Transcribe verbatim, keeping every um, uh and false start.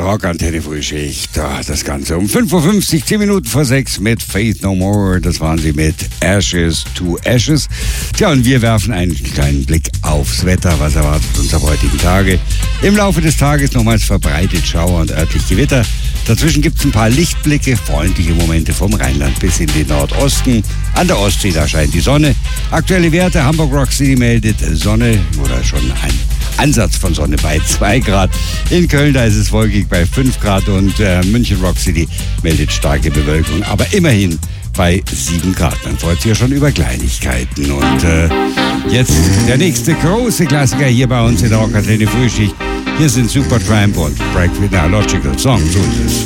Rockantenne Frühschicht. Das Ganze um fünf Uhr fünfzig, zehn Minuten vor sechs mit Faith No More. Das waren sie mit Ashes to Ashes. Tja, und wir werfen einen kleinen Blick aufs Wetter. Was erwartet uns am heutigen Tage? Im Laufe des Tages nochmals verbreitet Schauer und örtlich Gewitter. Dazwischen gibt es ein paar Lichtblicke, freundliche Momente vom Rheinland bis in den Nordosten. An der Ostsee, da scheint die Sonne. Aktuelle Werte, Hamburg Rock City meldet Sonne oder schon ein Ansatz von Sonne bei zwei Grad. In Köln, da ist es wolkig bei fünf Grad und äh, München Rock City meldet starke Bewölkung, aber immerhin bei sieben Grad. Man freut sich ja schon über Kleinigkeiten. Und äh, jetzt der nächste große Klassiker hier bei uns in der Rockantenne Frühschicht. Hier sind Supertramp und Break with a Logical Song. So ist es.